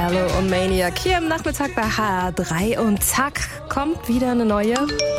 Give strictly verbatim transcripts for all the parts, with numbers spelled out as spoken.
Marshmello und Maniac hier im Nachmittag bei H R drei und zack, kommt wieder eine neue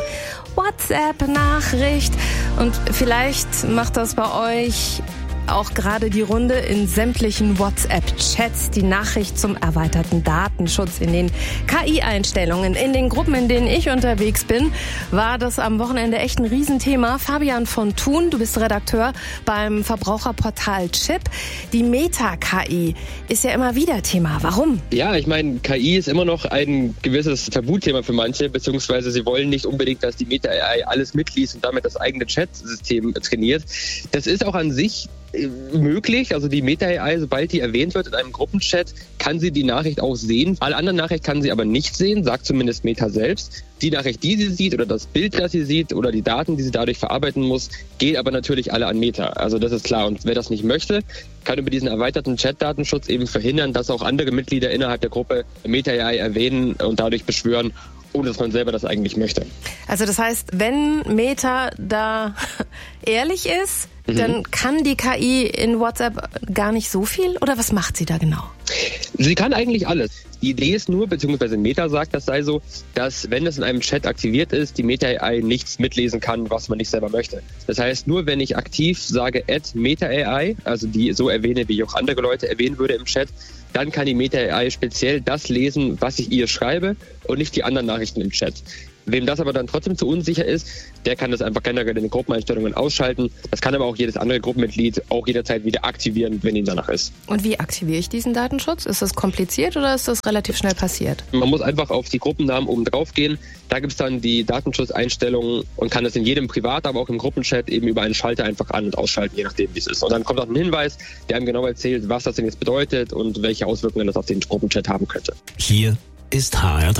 WhatsApp-Nachricht. Und vielleicht macht das bei euch auch gerade die Runde in sämtlichen WhatsApp-Chats, die Nachricht zum erweiterten Datenschutz in den K I-Einstellungen. In den Gruppen, in denen ich unterwegs bin, war das am Wochenende echt ein Riesenthema. Fabian von Thun, du bist Redakteur beim Verbraucherportal Chip. Die Meta-K I ist ja immer wieder Thema. Warum? Ja, ich meine, K I ist immer noch ein gewisses Tabuthema für manche, beziehungsweise sie wollen nicht unbedingt, dass die Meta-A I alles mitliest und damit das eigene Chat-System trainiert. Das ist auch an sich möglich, also die Meta-A I, sobald die erwähnt wird in einem Gruppenchat, kann sie die Nachricht auch sehen. Alle anderen Nachrichten kann sie aber nicht sehen, sagt zumindest Meta selbst. Die Nachricht, die sie sieht oder das Bild, das sie sieht oder die Daten, die sie dadurch verarbeiten muss, gehen aber natürlich alle an Meta. Also das ist klar. Und wer das nicht möchte, kann über diesen erweiterten Chat-Datenschutz eben verhindern, dass auch andere Mitglieder innerhalb der Gruppe Meta-A I erwähnen und dadurch beschwören, ohne dass man selber das eigentlich möchte. Also das heißt, wenn Meta da ehrlich ist, mhm. dann kann die K I in WhatsApp gar nicht so viel? Oder was macht sie da genau? Sie kann eigentlich alles. Die Idee ist nur, beziehungsweise Meta sagt, das sei so, dass wenn es in einem Chat aktiviert ist, die Meta-A I nichts mitlesen kann, was man nicht selber möchte. Das heißt, nur wenn ich aktiv sage add Meta-A I, also die so erwähne, wie ich auch andere Leute erwähnen würde im Chat, dann kann die Meta-A I speziell das lesen, was ich ihr schreibe und nicht die anderen Nachrichten im Chat. Wem das aber dann trotzdem zu unsicher ist, der kann das einfach generell in den Gruppeneinstellungen ausschalten. Das kann aber auch jedes andere Gruppenmitglied auch jederzeit wieder aktivieren, wenn ihm danach ist. Und wie aktiviere ich diesen Datenschutz? Ist das kompliziert oder ist das relativ schnell passiert? Man muss einfach auf die Gruppennamen oben drauf gehen. Da gibt es dann die Datenschutzeinstellungen und kann das in jedem Privat, aber auch im Gruppenchat eben über einen Schalter einfach an- und ausschalten, je nachdem, wie es ist. Und dann kommt auch ein Hinweis, der einem genau erzählt, was das denn jetzt bedeutet und welche Auswirkungen das auf den Gruppenchat haben könnte. Hier ist H R drei.